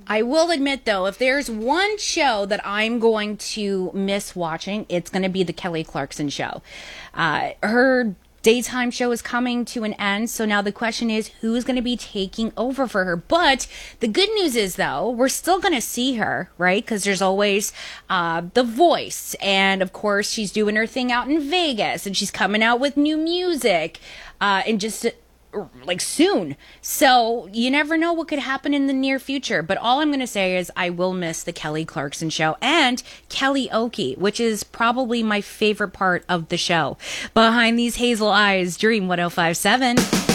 I will admit, though, if there's one show that I'm going to miss watching, it's going to be the Kelly Clarkson show. Her daytime show is coming to an end, so now the question is, who's going to be taking over for her? But the good news is, though, we're still going to see her, right? Because there's always The Voice, and of course, she's doing her thing out in Vegas, and she's coming out with new music, and just like soon. So you never know what could happen in the near future. But all I'm going to say is I will miss the Kelly Clarkson show and Kellyoke, which is probably my favorite part of the show. Behind these hazel eyes, Dream 105.7.